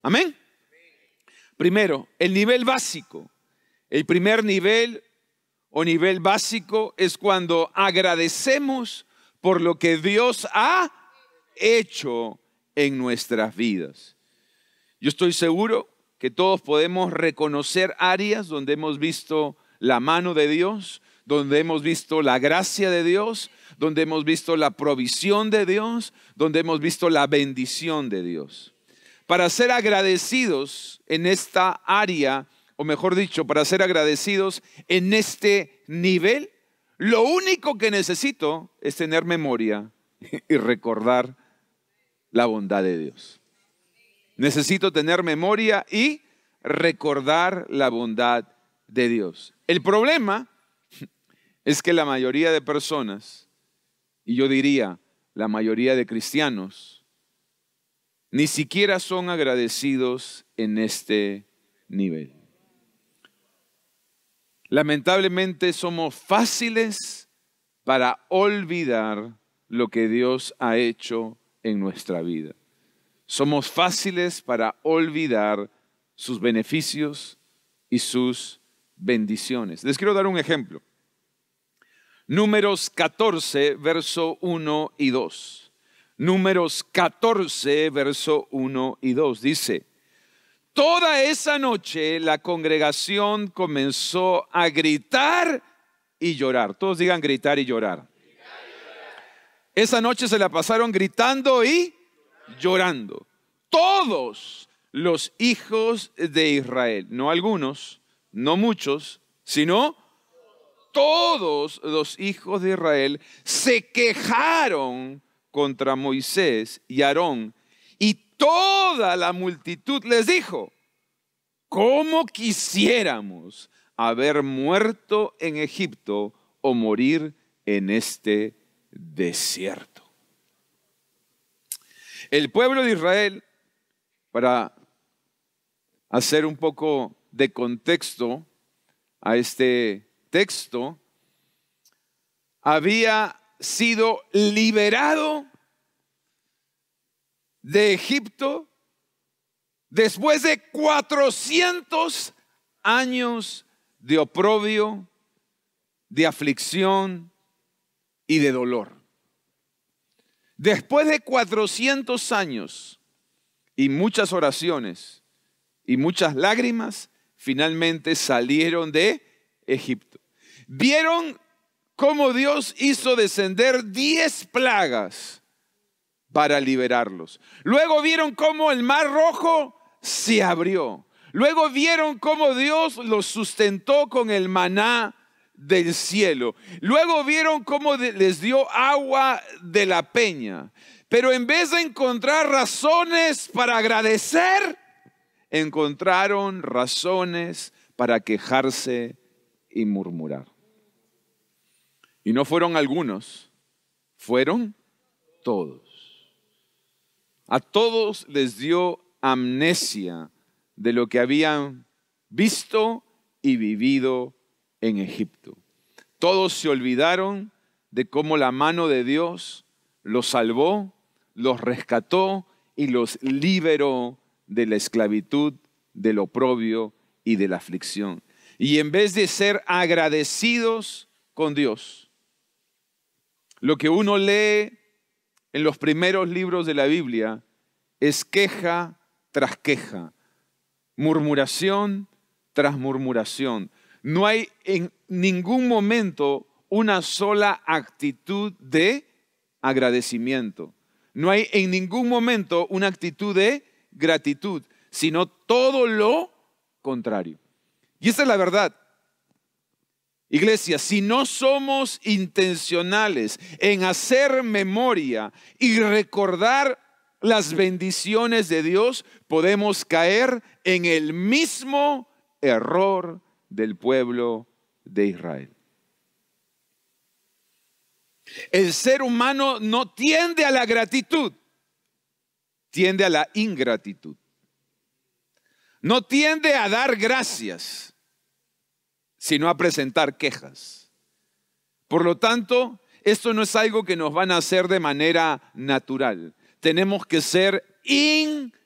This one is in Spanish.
Amén. Primero, el nivel básico. El primer nivel o nivel básico es cuando agradecemos por lo que Dios ha hecho en nuestras vidas. Yo estoy seguro que todos podemos reconocer áreas donde hemos visto la mano de Dios, donde hemos visto la gracia de Dios, donde hemos visto la provisión de Dios, donde hemos visto la bendición de Dios. Para ser agradecidos en esta área, o mejor dicho, para ser agradecidos en este nivel, lo único que necesito es tener memoria y recordar la bondad de Dios. Necesito tener memoria y recordar la bondad de Dios. El problema es que la mayoría de personas, y yo diría la mayoría de cristianos, ni siquiera son agradecidos en este nivel. Lamentablemente somos fáciles para olvidar lo que Dios ha hecho en nuestra vida. Somos fáciles para olvidar sus beneficios y sus bendiciones. Les quiero dar un ejemplo. Números 14, verso 1 y 2. Números 14, verso 1 y 2. Dice: toda esa noche la congregación comenzó a gritar y llorar. Todos digan gritar y llorar. Esa noche se la pasaron gritando y llorando. Todos los hijos de Israel, no algunos, no muchos, sino todos los hijos de Israel se quejaron contra Moisés y Aarón, y toda la multitud les dijo: ¿cómo quisiéramos haber muerto en Egipto o morir en este desierto? El pueblo de Israel, para hacer un poco de contexto a este texto, había sido liberado de Egipto después de 400 años de oprobio, de aflicción y de dolor. Después de 400 años y muchas oraciones y muchas lágrimas, finalmente salieron de Egipto. Vieron cómo Dios hizo descender 10 plagas para liberarlos. Luego vieron cómo el Mar Rojo se abrió. Luego vieron cómo Dios los sustentó con el maná del cielo. Luego vieron cómo les dio agua de la peña. Pero en vez de encontrar razones para agradecer, encontraron razones para quejarse y murmurar. Y no fueron algunos, fueron todos. A todos les dio amnesia de lo que habían visto y vivido en Egipto. Todos se olvidaron de cómo la mano de Dios los salvó, los rescató y los liberó de la esclavitud, del oprobio y de la aflicción. Y en vez de ser agradecidos con Dios, lo que uno lee en los primeros libros de la Biblia es queja tras queja, murmuración tras murmuración. No hay en ningún momento una sola actitud de agradecimiento. No hay en ningún momento una actitud de gratitud, sino todo lo contrario. Y esa es la verdad. Iglesia, si no somos intencionales en hacer memoria y recordar las bendiciones de Dios, podemos caer en el mismo error del pueblo de Israel. El ser humano no tiende a la gratitud, tiende a la ingratitud. No tiende a dar gracias, sino a presentar quejas. Por lo tanto, esto no es algo que nos van a hacer de manera natural. Tenemos que ser